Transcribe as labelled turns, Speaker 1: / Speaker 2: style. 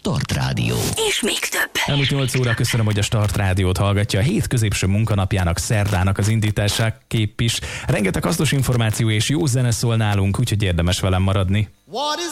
Speaker 1: Start Rádió.
Speaker 2: És még több.
Speaker 3: Elmúlt 8 óra, köszönöm, hogy a Start Rádiót hallgatja. A hét középső munkanapjának, szerdának az indításáképp is. Rengeteg hasznos információ és jó zene szól nálunk, úgyhogy érdemes velem maradni.